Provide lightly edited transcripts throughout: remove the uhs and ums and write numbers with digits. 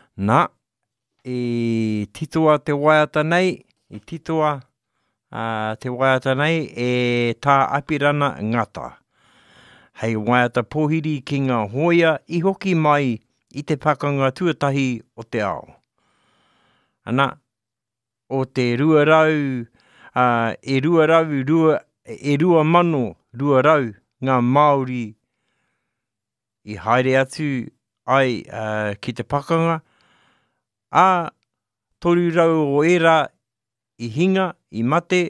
Nā, I titoa te waiata nei, I titoa te waiata nei e tā apirana ngata. Hei waiata pōhiri ki ngā hoia I hoki mai I te pakanga tuatahi o te ao. Ana, o te ruarau, e rua mano ruarau ngā Māori I haere atu ai ki te pakanga, toru rau o era I hinga, I mate,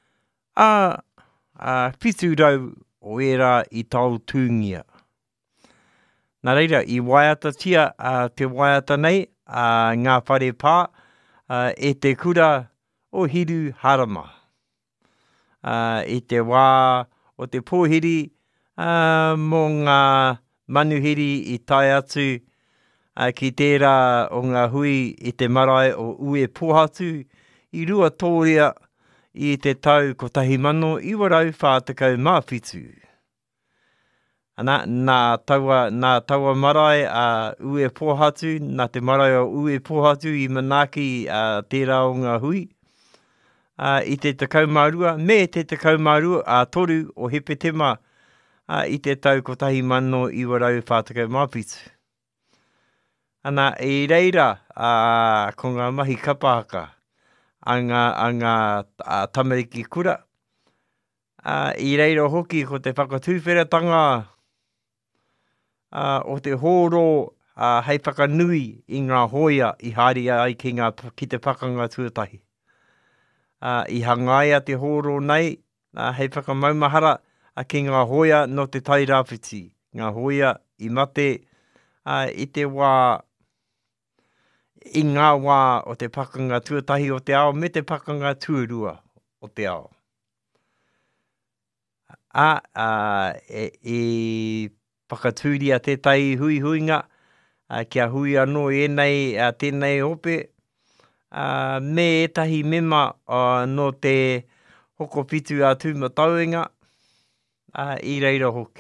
whitu rau o era I tau tūngia. Nā reira, I waiata tia te waiata nei, ngā whare pā, e te kura o hiru harama. I te wā o te pōhiri, mō ngā manuhiri I tai atu, ki tērā o ngā hui I te marae o ue pohatu, I rua tōrea I te tau 1947. Ana, nā taua marae ue pohatu, nā te marae o ue pohatu I manaki tērā o ngā hui, I te tekau mārua, me te tekau mārua toru o hepetema I te tau 1947. Ana, I reira, ko ngā mahi kapahaka, a ngā tamariki kura, I reira hoki ko te whakatūwheratanga o te hōro hei whakanui I ngā hoia I haere ai ki te pakanga tuatahi. I hangaia te hōro nei, hei whakamaumahara ki ngā hoia no te tai rāwhiti, ngā hoia I mate I te wā, I ngā wā o te pakanga tuatahi o te ao, me te pakanga tuarua o te ao. E whakatūria te tai hui huinga, kia hui anō enei tēnei hope, me etahi mema no te hokopitu a tūmatauenga, I reira hoki.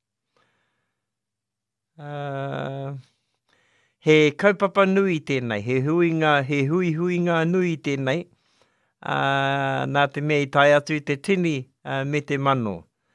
He kaupapa nui tēnei, he hui huinga nui tēnei, nā te mea I tai atu te tini me te mano.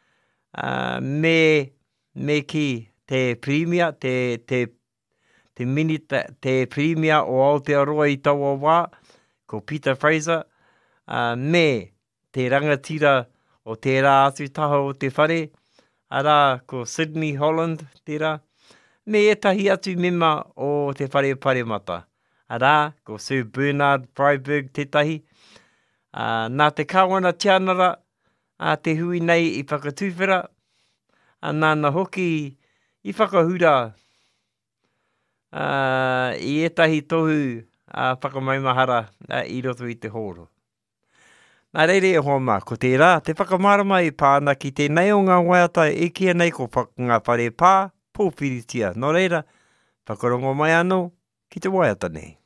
Me ki te Premier, te minita, te Premier o Aotearoa I taua wā, ko Peter Fraser, me te rangatira o tērā atu taha o te whare, ara ko Sydney Holland, tērā, me etahi atu mema o te whare paremata, ara ko Sir Bernard Freiberg tētahi, nā te kāwana tianara, te hui nei I whakatūwhera, nāna hoki I whakahura I etahi tohu whakamaumahara I roto I te hōro. Nā reire e hoa mā, ko tērā, te whakamārama I pāna ki tēnei o ngā waiata e kia nei ko ngā whare pā, pōpiritia. Nō reira, whakarongo mai anō ki te waiata nei.